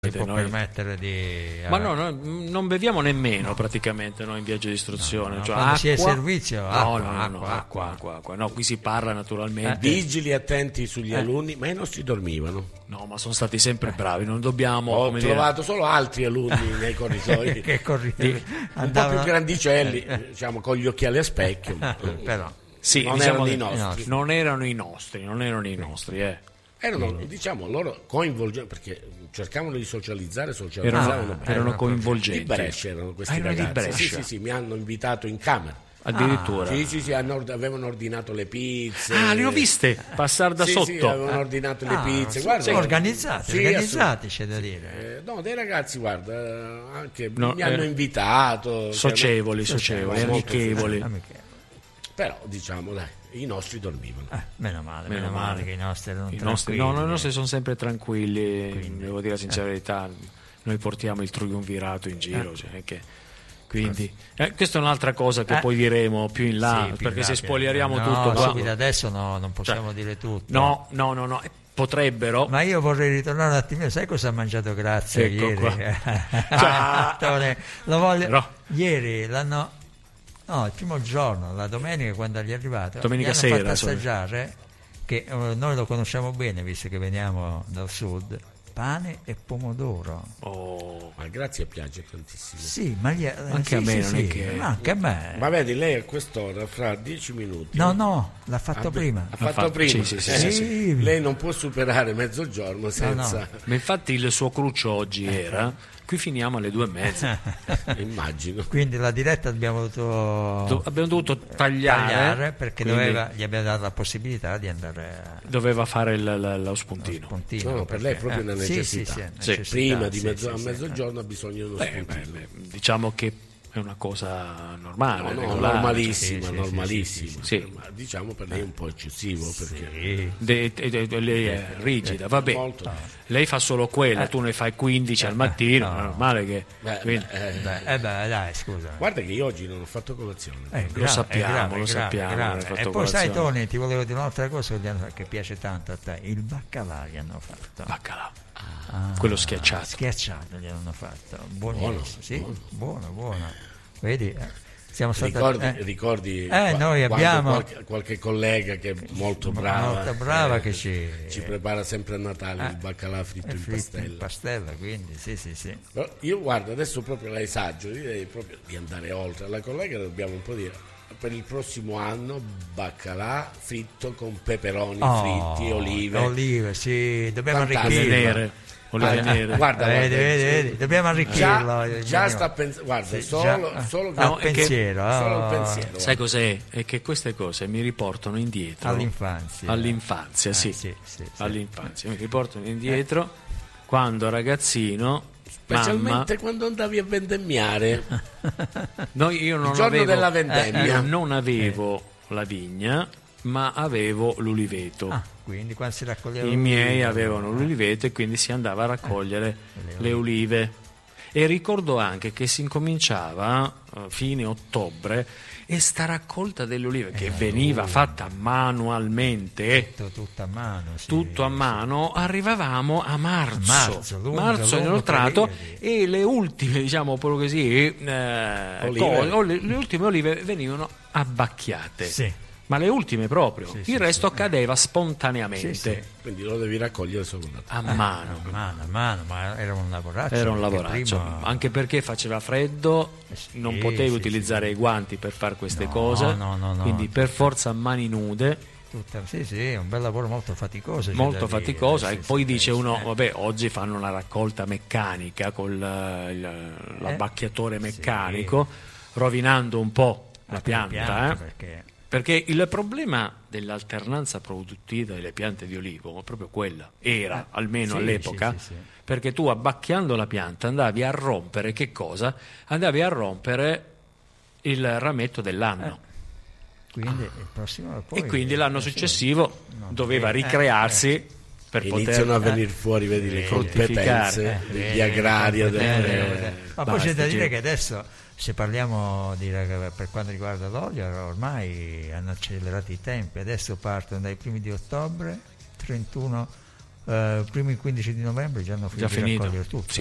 si può permettere di... Ma no, non beviamo nemmeno praticamente noi in viaggio di istruzione. No, cioè, quando acqua, si è servizio, acqua. No, qui si parla naturalmente. Vigili attenti sugli alunni, ma i nostri dormivano. No, ma sono stati sempre bravi, non dobbiamo... Ho trovato solo altri alunni nei corridoi che corridoi un po' più grandicelli, diciamo, con gli occhiali a specchio. Però sì, non diciamo erano i nostri. Non erano i nostri. Erano, diciamo, loro coinvolgenti, perché cercavano di socializzavano erano coinvolgenti. Di Brescia erano questi erano ragazzi. Di Brescia. Sì, mi hanno invitato in camera. Addirittura. Sì, avevano ordinato le pizze. Le ho viste passare da sotto. Sì, avevano ordinato le pizze. Guarda, sono organizzati, c'è da dire. No, dei ragazzi, guarda, anche mi hanno invitato. Socievoli, amichevoli. Però, diciamo, dai, i nostri dormivano. Meno male che i nostri erano tranquilli. No, i nostri sono sempre tranquilli. Quindi, devo dire la sincerità, noi portiamo il triumvirato in giro, quindi questa è un'altra cosa che poi diremo più in là, perché se spoileriamo tutto qua, subito adesso non possiamo dire tutto. No, potrebbero. Ma io vorrei ritornare un attimino, sai cosa ha mangiato Grazia ieri? Ieri il primo giorno, la domenica, quando gli è arrivato, domenica gli sera, hanno fatto assaggiare, che noi lo conosciamo bene visto che veniamo dal sud, pane e pomodoro. Ma Grazia piace tantissimo. Sì, ma anche a me non è che... anche a me. Ma vedi, lei a quest'ora, fra 10 minuti... No, l'ha fatto prima. Ha fatto prima? Sì. Lei non può superare mezzogiorno senza... No. Ma infatti il suo cruccio oggi era... Qui finiamo alle 2:30. Immagino. Quindi la diretta abbiamo dovuto tagliare perché gli abbiamo dato la possibilità di andare doveva fare lo spuntino. No, per lei è proprio una necessità. Prima di mezzogiorno ha bisogno di uno spuntino. Diciamo che è una cosa normale, normalissima. Sì. Diciamo per lei è un po' eccessivo, perché lei è rigida, vabbè. Molto. Lei fa solo quella, tu ne fai 15 al mattino, è normale che... dai, scusa. Guarda che io oggi non ho fatto colazione. Lo sappiamo. E poi sai, Tony, ti volevo dire un'altra cosa che piace tanto a te, il baccalà gli hanno fatto. Baccalà. Quello schiacciato gli hanno fatto, buonissimo, buono. Vedi, siamo stati ricordi noi abbiamo qualche collega che è molto brava che ci prepara sempre a Natale il baccalà fritto in pastella, quindi sì. Però io guarda, adesso proprio l'esaggio, direi proprio di andare oltre. Alla collega dobbiamo un po' dire, per il prossimo anno baccalà fritto con peperoni fritti, olive, sì, dobbiamo arricchirlo. Guarda, vedi, dobbiamo arricchirlo. Già sta pensando, guarda, solo il pensiero. Sai cos'è? È che queste cose mi riportano indietro all'infanzia, sì. All'infanzia mi riportano indietro quando ragazzino, specialmente quando andavi a vendemmiare. Io non il giorno avevo, della vendemmia non avevo la vigna, ma avevo l'uliveto. Quindi quando si raccoglieva i miei avevano l'uliveto e quindi si andava a raccogliere le olive. E ricordo anche che si incominciava fine ottobre e sta raccolta delle olive che veniva fatta manualmente, tutto a mano, arrivavamo a marzo inoltrato, e le ultime, diciamo proprio così, le ultime olive venivano abbacchiate. Ma le ultime proprio, il resto accadeva spontaneamente. Quindi lo devi raccogliere solo a mano, ma era un lavoraccio. Anche perché faceva freddo, non potevi utilizzare i guanti per fare queste cose, quindi per forza a mani nude. È un bel lavoro molto faticoso. E poi dice uno, vabbè, oggi fanno una raccolta meccanica con l'abbacchiatore meccanico, rovinando un po' la pianta, perché il problema dell'alternanza produttiva delle piante di olivo è proprio quella, almeno all'epoca, perché tu abbacchiando la pianta andavi a rompere che cosa? Andavi a rompere il rametto dell'anno. Quindi il prossimo poi, e quindi l'anno successivo doveva ricrearsi per iniziano a venire fuori, vedi, le competenze di agraria. Ma poi c'è da dire che adesso, se parliamo per quanto riguarda l'olio, ormai hanno accelerato i tempi, adesso partono dai primi di ottobre, 31 primi 15 di novembre già hanno finito di raccogliere tutto.